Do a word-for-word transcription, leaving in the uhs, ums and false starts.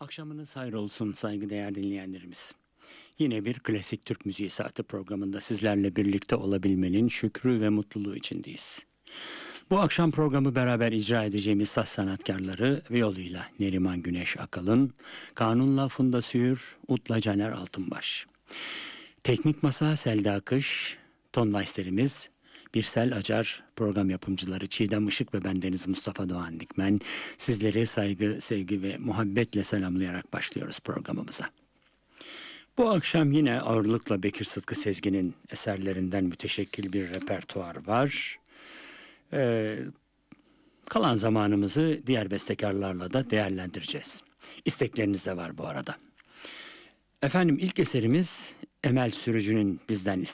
Akşamınız hayır olsun saygıdeğer dinleyenlerimiz. Yine bir klasik Türk müziği saati programında sizlerle birlikte olabilmenin şükrü ve mutluluğu içindeyiz. Bu akşam programı beraber icra edeceğimiz saz sanatkarları viyoluyla Neriman Güneş Akalın, kanunla Funda Süür, utla Caner Altınbaş. Teknik masa Selda Akış, ton masterimiz Birsel Acar, program yapımcıları Çiğdem Işık ve bendeniz Mustafa Doğan Dikmen. Sizleri saygı, sevgi ve muhabbetle selamlayarak başlıyoruz programımıza. Bu akşam yine ağırlıkla Bekir Sıtkı Sezgin'in eserlerinden müteşekkil bir repertuar var. Ee, kalan zamanımızı diğer bestekarlarla da değerlendireceğiz. İstekleriniz de var bu arada. Efendim ilk eserimiz Emel Sürücü'nün bizden